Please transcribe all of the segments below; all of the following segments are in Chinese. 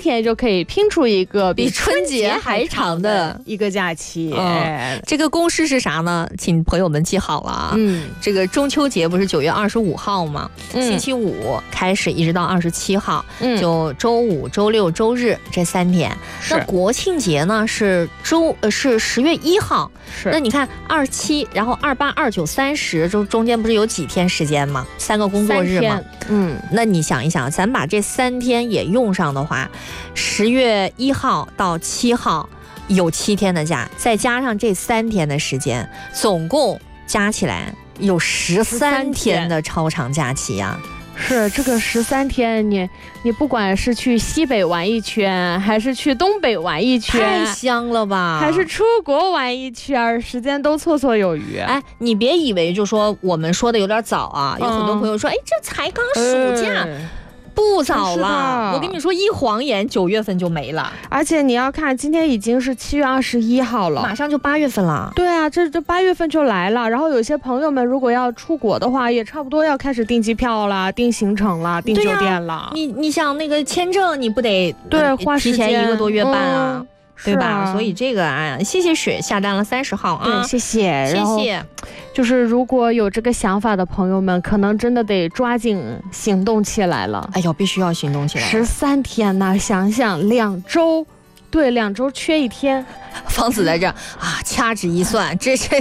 天就可以拼出一个比春节还长的一个假期。 这个公式是啥呢？请朋友们记好了啊。这个中秋节不是9月25号吗？星期五开始一直到27号，就周五、周六、周日这3天。那国庆节呢是10月1号。那你看27，然后28、29、30，中间不是有几天时间吗？3个工作日嘛。那你想一想，咱把这3天也用上的话，10月1号到7号有7天的假，再加上这3天的时间，总共加起来有13天的超长假期呀。 是这个13天，你不管是去西北玩一圈，还是去东北玩一圈， 太香了吧？ 还是出国玩一圈，时间都绰绰有余。 哎，你别以为就说我们说的有点早啊，有很多朋友说，哎，这才刚暑假。不早了，我跟你说，一晃眼9月份就没了。 而且你要看，今天已经是7月21号了， 马上就8月份了。 对啊，这8月份就来了。然后有些朋友们如果要出国的话，也差不多要开始订机票了、订行程了、订酒店了。 你想那个签证，你不得花提前1个多月办啊？对吧？所以这个谢谢雪下单了30号啊， 谢谢， 谢谢。 就是如果有这个想法的朋友们，可能真的得抓紧行动起来了。 哎呦，必须要行动起来 ！13天呢，想想2周，对，2周缺1天。 方子在这啊，掐指一算，这去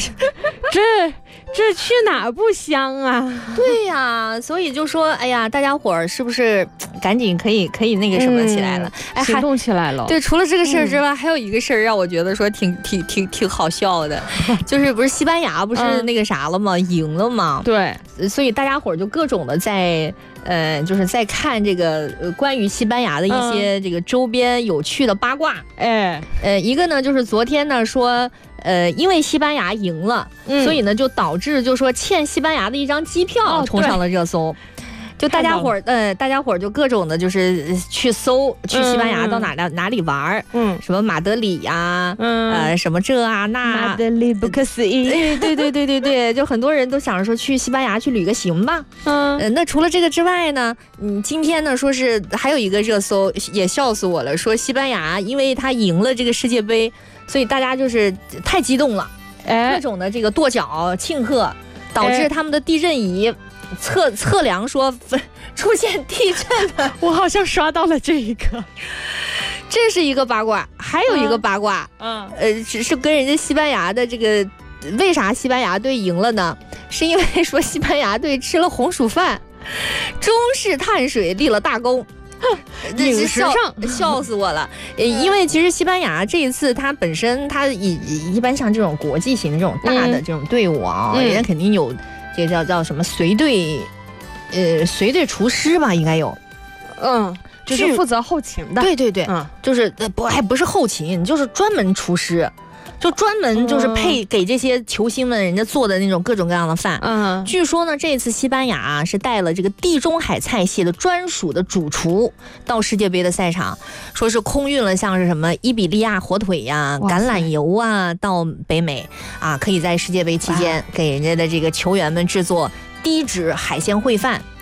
哪不香啊？ 对呀，所以就说，哎呀，大家伙儿是不是赶紧可以那个什么起来了？哎， 行动起来了。 对，除了这个事儿之外，还有一个事儿让我觉得说挺好笑的，就是不是西班牙不是那个啥了吗？赢了吗？ 对， 所以大家伙儿就各种的在。就是在看这个关于西班牙的一些这个周边有趣的八卦。一个呢就是昨天呢说，因为西班牙赢了，所以呢就导致就说欠西班牙的一张机票冲上了热搜。就大家伙儿就各种的，就是去搜去西班牙到哪里玩什么马德里呀，什么这啊那， 马德里不可思议， 对，就很多人都想着说去西班牙去旅个行吧。那除了这个之外呢，今天呢说是还有一个热搜也笑死我了，说西班牙因为他赢了这个世界杯，所以大家就是太激动了，各种的这个跺脚庆贺，导致他们的地震仪。测量说出现地震的， 我好像刷到了这一个， 这是一个八卦，还有一个八卦，只是跟人家西班牙的这个，为啥西班牙队赢了呢？是因为说西班牙队吃了红薯饭，中式碳水立了大功。 饮食上笑死我了，因为其实西班牙这一次它本身它一般像这种国际型的这种大的这种队伍啊，人家肯定有。这个叫什么随队厨师吧，应该有， 就是负责后勤的。 对，就是不是后勤，就是专门厨师，就专门就是给这些球星们人家做的那种各种各样的饭。据说呢，这次西班牙是带了这个地中海菜系的专属的主厨到世界杯的赛场，说是空运了像是什么伊比利亚火腿呀、橄榄油啊到北美啊，可以在世界杯期间给人家的这个球员们制作低脂海鲜烩饭。